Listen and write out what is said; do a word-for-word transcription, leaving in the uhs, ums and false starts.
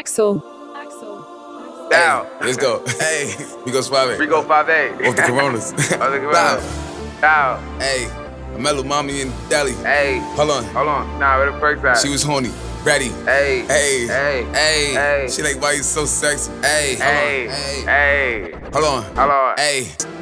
Axel. Down. Hey, let's go. Hey, we go five eight. We go five eight. Off the Coronas. Off the Coronas. Down. Hey, I met Lil Mommy in Delhi. Hey. Hold on. Hold on. Nah, where the perks at? She was horny. Ready. Hey. Hey. Hey. Hey. Hey. She like, why you so sexy? Hey. Hey. Hold on. Hey. Hey. Hold on. Hold on. Hey.